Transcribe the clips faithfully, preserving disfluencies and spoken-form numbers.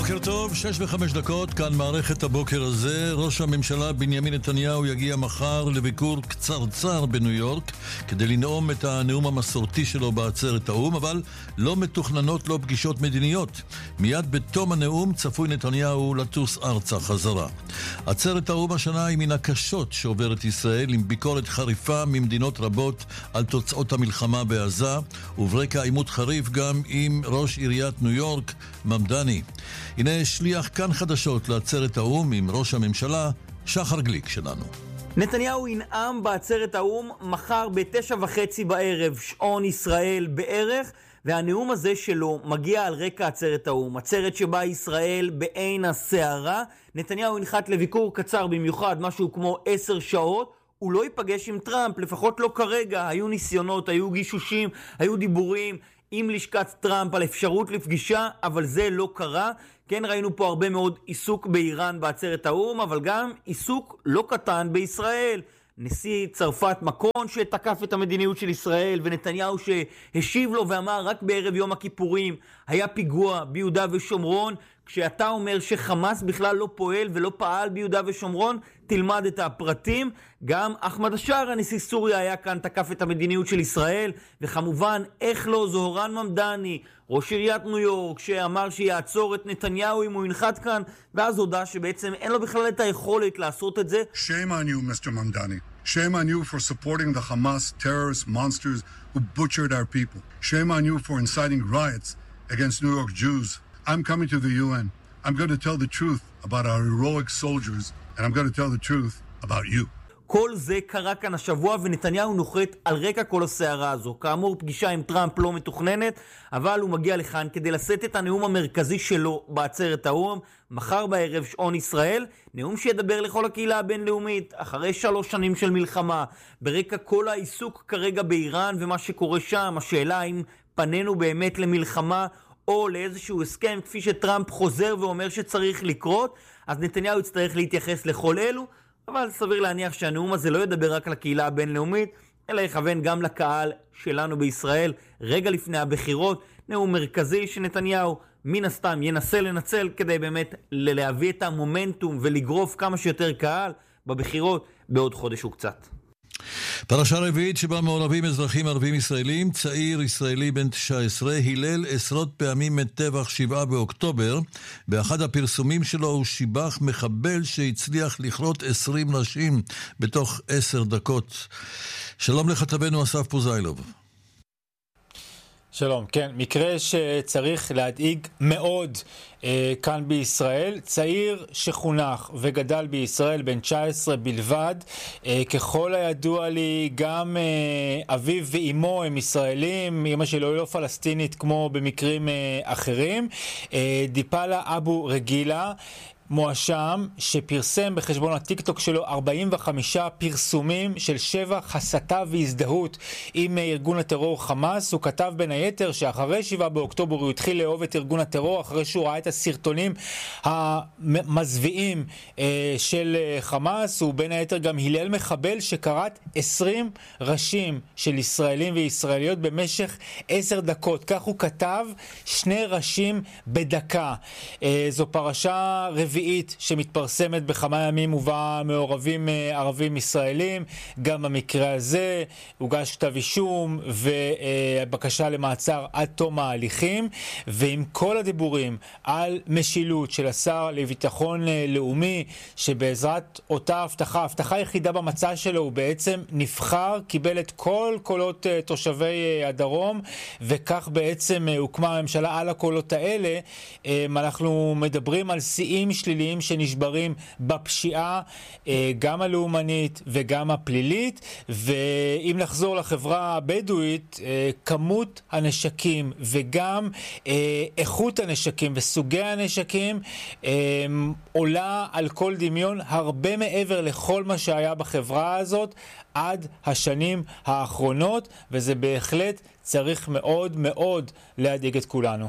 בוקר טוב, שש וחמש דקות, כאן מערכת הבוקר הזה. ראש הממשלה בנימין נתניהו יגיע מחר לביקור קצרצר בניו יורק כדי לנאום את הנאום המסורתי שלו בעצרת האו"ם, אבל לא מתוכננות לו פגישות מדיניות. מיד בתום הנאום צפוי נתניהו לטוס ארצה חזרה. עצרת האו"ם השנה היא מן הקשות שעוברת ישראל, עם ביקורת חריפה ממדינות רבות על תוצאות המלחמה בעזה, וברקע עימות חריף גם עם ראש עיריית ניו יורק ממדני. הנה שליח כאן חדשות לעצרת האו"ם עם ראש הממשלה שחר גליק שלנו. נתניהו ינאם בעצרת האו"ם מחר בתשע וחצי בערב, שעון ישראל בערך, והנאום הזה שלו מגיע על רקע עצרת האו"ם, עצרת שבה ישראל בעין הסערה. נתניהו ינחת לביקור קצר במיוחד, משהו כמו עשר שעות. הוא לא ייפגש עם טראמפ, לפחות לא כרגע. היו ניסיונות, היו גישושים, היו דיבורים עם לשכת טראמפ על אפשרות לפגישה, אבל זה לא קרה. כן, ראינו פה הרבה מאוד עיסוק באיראן בעצרת האו"ם, אבל גם עיסוק לא קטן בישראל. נשיא צרפת מקרון שתקף את המדיניות של ישראל, ונתניהו שהשיב לו ואמר רק בערב יום הכיפורים היה פיגוע ביהודה ושומרון. כשאתה אומר שחמאס בכלל לא פועל ולא פעל ביהודה ושומרון, תלמד את הפרטים. גם אחמד השאר, הנשיא סוריה, היה כאן, תקף את המדיניות של ישראל, וכמובן, איך לא, זוהרן ממדני, ראש עיריית ניו יורק, שאמר שיעצור את נתניהו אם הוא ינחת כאן, ואז הודע שבעצם אין לו בכלל את היכולת לעשות את זה. Shame on you, מיסטר ממדני. Shame on you for supporting the Hamas terrorist monsters who butchered our people. Shame on you for inciting riots against New York Jews. I'm coming to the U N. I'm going to tell the truth about our heroic soldiers, and I'm going to tell the truth about you. כל זה קרה כאן השבוע, ונתניהו נוחת על רקע כל הסערה הזו. כאמור, פגישה עם טראמפ לא מתוכננת, אבל הוא מגיע לכאן כדי לשאת את הנאום המרכזי שלו בעצרת האו"ם, מחר בערב שעון ישראל, נאום שידבר לכל הקהילה הבינלאומית, אחרי שלוש שנים של מלחמה, ברקע כל העיסוק כרגע באיראן ומה שקורה שם, השאלה אם פנינו באמת למלחמה, או לאיזשהו הסכם, כפי שטראמפ חוזר ואומר שצריך לקרות. אז נתניהו יצטרך להתייחס לכל אלו, אבל סביר להניח שהנאום הזה לא ידבר רק לקהילה הבינלאומית, אלא יכוון גם לקהל שלנו בישראל, רגע לפני הבחירות, נאום מרכזי שנתניהו מן הסתם ינסה לנצל כדי באמת להביא את המומנטום ולגרוף כמה שיותר קהל בבחירות בעוד חודש וקצת. פרשה רביעית שבה מעורבים אזרחים ערבים ישראלים. צעיר ישראלי בן תשע עשרה הילל עשרות פעמים את טבח שבעה באוקטובר. באחד הפרסומים שלו הוא שיבח מחבל שהצליח לכרות עשרים נשים בתוך עשר דקות. שלום לכתבנו אסף פוזיילוב. שלום, כן, מקרה שצריך להדאיג מאוד אה, כאן בישראל. צעיר שחונך וגדל בישראל, בן תשע עשרה בלבד. אה, ככל הידוע לי, גם אה, אביו ואימו הם ישראלים, אמא שלו לא פלסטינית כמו במקרים אה, אחרים. אה, דיפלה אבו רגילה, מואשם שפרסם בחשבון הטיקטוק שלו ארבעים וחמישה פרסומים של שבח, הסתה והזדהות עם ארגון הטרור חמאס. הוא כתב בין היתר שאחרי שבעה באוקטובר הוא התחיל לאהוב את ארגון הטרור, אחרי שהוא ראה את הסרטונים המזוויעים של חמאס. הוא בין היתר גם הילל מחבל שקראת עשרים ראשים של ישראלים וישראליות במשך עשר דקות. כך הוא כתב, שני ראשים בדקה. זו פרשה רביעית שמתפרסמת בכמה ימים ובה מעורבים ערבים ישראלים. גם במקרה הזה הוגש כתב אישום ובקשה למעצר עד תום ההליכים. ועם כל הדיבורים על משילות של השר לביטחון לאומי, שבעזרת אותה הבטחה, ההבטחה היחידה במצע שלו, הוא בעצם נבחר, קיבל את כל קולות תושבי הדרום, וכך בעצם הוקמה הממשלה על הקולות האלה. אנחנו מדברים על שיאים שליליים שנשברים בפשיעה, גם הלאומנית וגם הפלילית. ואם נחזור לחברה הבדואית, כמות הנשקים וגם איכות הנשקים וסוגי הנשקים עולה על כל דמיון, הרבה מעבר לכל מה שהיה בחברה הזאת עד השנים האחרונות, וזה בהחלט צריך מאוד מאוד להדאיג את כולנו.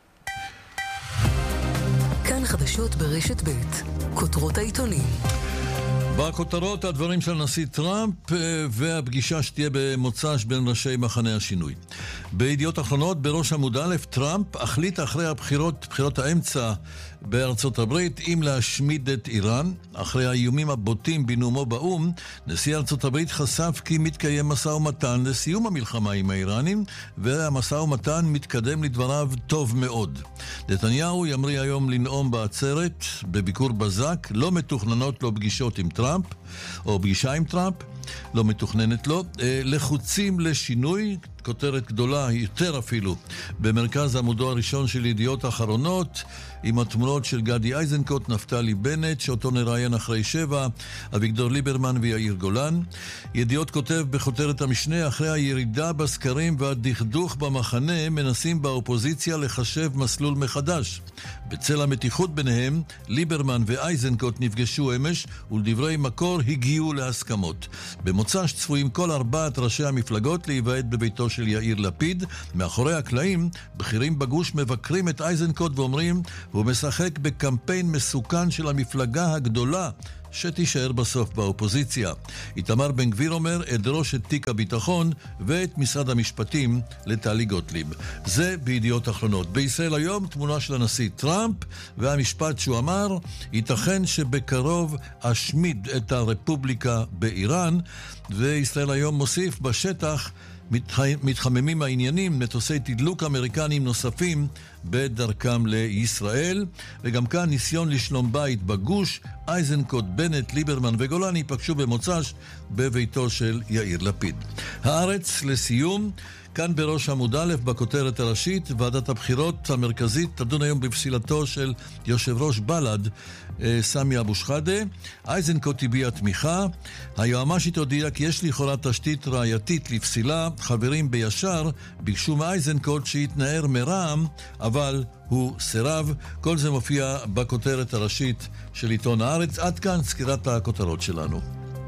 כאן חדשות ברשת ב', כותרות העיתונים. בכותרות הדברים של הנשיא טראמפ והפגישה שתהיה במוצ"ש בין ראשי מחנה השינוי. בידיעות אחרונות, בראש עמוד א', טראמפ החליט אחרי הבחירות, בחירות האמצע בארצות הברית, אם להשמיד את איראן. אחרי האיומים הבוטים בנאומו באום, נשיא ארצות הברית חשף כי מתקיים משא ומתן לסיום המלחמה עם האיראנים, והמשא ומתן מתקדם לדבריו טוב מאוד. נתניהו ימריא היום לנאום בעצרת בביקור בזק, לא מתוכננות לו פגישות עם טראמפ, או פגישה עם טראמפ, לא מתוכננת לו. לחוצים לשינוי, כותרת גדולה יותר אפילו, במרכז עמודו הראשון של ידיעות אחרונות, עם התמונות של גדי איזנקוט, נפתלי בנט, שאותו נראיין אחרי שבע, אביגדור ליברמן ויאיר גולן. ידיעות כותב בכותרת המשנה, אחרי הירידה בסקרים והדכדוך במחנה, מנסים באופוזיציה לחשב מסלול מחדש. בצל המתיחות ביניהם, ליברמן ואיזנקוט נפגשו אמש, ולדברי מקור הגיעו להסכמות. במוצ"ש צפויים כל ארבעת ראשי המפלגות להיוועד בביתו של יאיר לפיד. מאחורי הקלעים, בכירים בגוש מבקרים את איזנקוט ואומרים, הוא משחק בקמפיין מסוכן של המפלגה הגדולה שתישאר בסוף באופוזיציה. איתמר בן גביר אומר, אדרוש את תיק הביטחון ואת משרד המשפטים לטלי גוטליב. זה בידיעות אחרונות. בישראל היום תמונה של הנשיא טראמפ, והמשפט שהוא אמר, ייתכן שבקרוב אשמיד את הרפובליקה באיראן. וישראל היום מוסיף, בשטח מתחממים העניינים, מטוסי תדלוק אמריקנים נוספים בדרכם לישראל. וגם כאן ניסיון לשלום בית בגוש, איזנקוט, בנט, ליברמן וגולני פגשו במוצ"ש בביתו של יאיר לפיד. הארץ לסיום, כאן בראש עמוד א', בכותרת הראשית, ועדת הבחירות המרכזית תדון היום בפסילתו של יושב ראש בל"ד, סמי אבו שחאדה. איזנקוט הביע תמיכה. היועמ"שית הודיעה כי יש לכאורה תשתית ראייתית לפסילה. חברים בישר ביקשו מאיזנקוט שיתנער מרע"מ, אבל הוא סירב. כל זה מופיע בכותרת הראשית של עיתון הארץ. עד כאן סקירת הכותרות שלנו.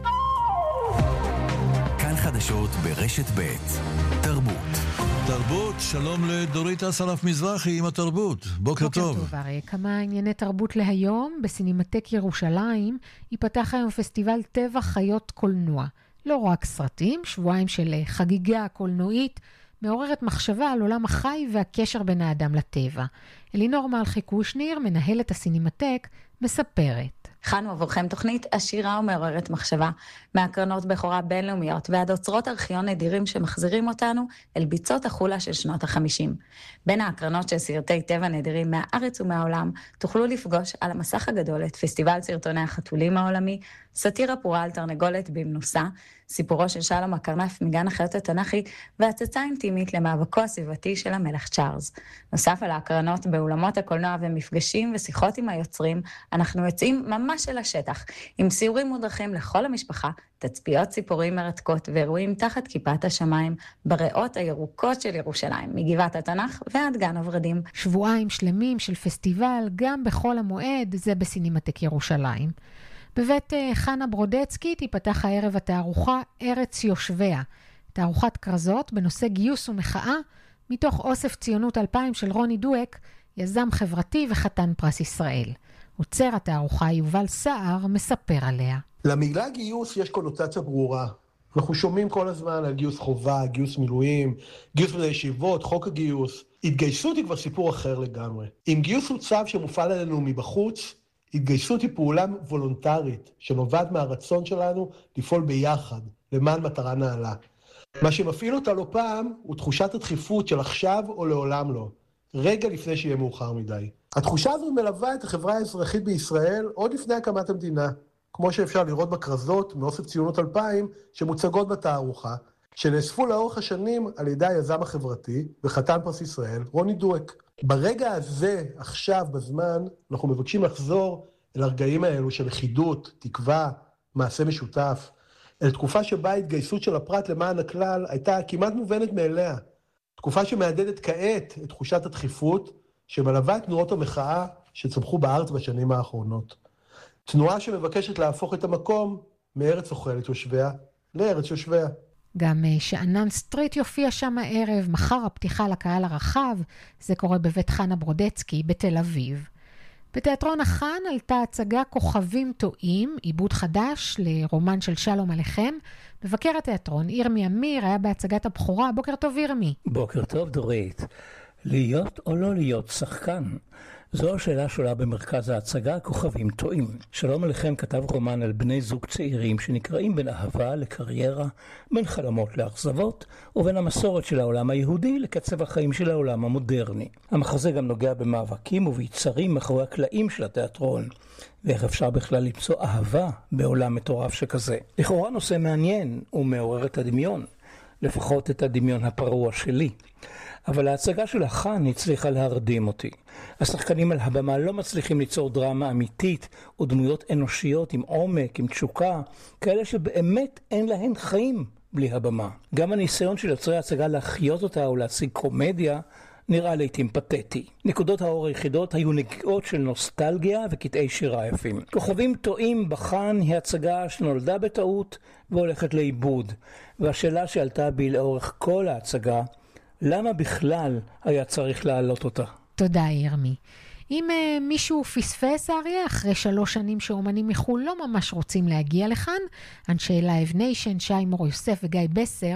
כאן חדשות ברשת ב' תרבות. תרבות, שלום לדורית אסרף מזרחי עם התרבות. בוקר, בוקר טוב. בוקר טוב, הרי כמה ענייני תרבות להיום. בסינמטק ירושלים ייפתח היום פסטיבל טבע חיות קולנוע. לא רק סרטים, שבועיים של חגיגה קולנועית, מעוררת מחשבה על עולם החי והקשר בין האדם לטבע. אלינור מלכי קושניר, מנהלת הסינמטק, מספרת. הכנו עבורכם תוכנית עשירה ומעוררת מחשבה, מהקרנות בכורה בינלאומיות ועד אוצרות ארכיון נדירים שמחזירים אותנו אל ביצות החולה של שנות החמישים. בין ההקרנות של סרטי טבע נדירים מהארץ ומהעולם, תוכלו לפגוש על המסך הגדול את פסטיבל סרטוני החתולים העולמי, סאטירה פורה על תרנגולת במנוסה, סיפורו של שלום הקרנף מגן החיות התנ"כי, והצצה אינטימית למאבקו הסביבתי של המלך צ'ארלס. נוסף על ההקרנות באולמות הקולנוע ומפגשים ושיחות עם היוצרים, אנחנו יוצאים ממש אל השטח, עם סיורים מודרכים לכל המשפחה, תצפיות ציפורים מרתקות ואירועים תחת כיפת השמיים, בריאות הירוקות של ירושלים, מגבעת התנ"ך ועד גן הוורדים. שבועיים שלמים של פסטיבל, גם בחול המועד, זה בסינמטק ירושלים. בבית חנה ברודצקי תיפתח הערב התערוכה ארץ יושביה, תערוכת קרזות בנושא גיוס ומחאה, מתוך אוסף ציונות אלפיים של רוני דואק, יזם חברתי וחתן פרס ישראל. עוצר התערוכה יובל סער מספר עליה. למילה גיוס יש קונוטציה ברורה. אנחנו שומעים כל הזמן על גיוס חובה, גיוס מילואים, גיוס בישיבות, חוק הגיוס. התגייסות היא כבר סיפור אחר לגמרי. אם גיוס הוא צו שמופעל עלינו מבחוץ, התגייסות היא פעולה וולונטרית שנובעת מהרצון שלנו לפעול ביחד למען מטרה נעלה. מה שמפעיל אותה לא פעם הוא תחושת הדחיפות של עכשיו או לעולם לא, רגע לפני שיהיה מאוחר מדי. התחושה הזו מלווה את החברה האזרחית בישראל עוד לפני הקמת המדינה, כמו שאפשר לראות בקרזות מאוסף ציונות אלפיים שמוצגות בתערוכה, שנאספו לאורך השנים על ידי היזם החברתי וחתן פרס ישראל, רוני דואק. ברגע הזה, עכשיו, בזמן, אנחנו מבקשים לחזור אל הרגעים האלו של לכידות, תקווה, מעשה משותף, אל תקופה שבה ההתגייסות של הפרט למען הכלל הייתה כמעט מובנת מאליה. תקופה שמעדדת כעת את תחושת הדחיפות שמלווה את תנועות המחאה שצמחו בארץ בשנים האחרונות. תנועה שמבקשת להפוך את המקום מארץ אוכלת יושביה לארץ יושביה. גם שענן סטריט יופיע שם הערב, מחר הפתיחה לקהל הרחב, זה קורה בבית חנה ברודצקי בתל אביב. בתיאטרון החאן עלתה הצגה כוכבים טועים, עיבוד חדש לרומן של שלום עליכם. מבקר התיאטרון, ירמי אמיר, היה בהצגת הבכורה. בוקר טוב ירמי. בוקר טוב דורית. להיות או לא להיות שחקן? זו השאלה שעולה במרכז ההצגה כוכבים טועים. שלום עליכם כתב רומן על בני זוג צעירים שנקראים בין אהבה לקריירה, בין חלומות לאכזבות, ובין המסורת של העולם היהודי לקצב החיים של העולם המודרני. המחזה גם נוגע במאבקים וביצרים מאחורי הקלעים של התיאטרון, ואיך אפשר בכלל למצוא אהבה בעולם מטורף שכזה. לכאורה נושא מעניין ומעורר את הדמיון, לפחות את הדמיון הפרוע שלי. אבל ההצגה של החאן הצליחה להרדים אותי. השחקנים על הבמה לא מצליחים ליצור דרמה אמיתית או דמויות אנושיות עם עומק, עם תשוקה, כאלה שבאמת אין להן חיים בלי הבמה. גם הניסיון של יוצרי ההצגה להחיות אותה או להציג קומדיה נראה לעתים פתטי. נקודות האור היחידות היו נגיעות של נוסטלגיה וקטעי שירה יפים. כוכבים טועים בחאן היא הצגה שנולדה בטעות והולכת לאיבוד. והשאלה שעלתה בי לאורך כל ההצגה, למה בכלל היה צריך להעלות אותה? תודה ירמי. אם uh, מישהו פספס אריה, אחרי שלוש שנים שאומנים מחול לא ממש רוצים להגיע לכאן, אנשי לייב ניישן, שי מור יוסף וגיא בסר,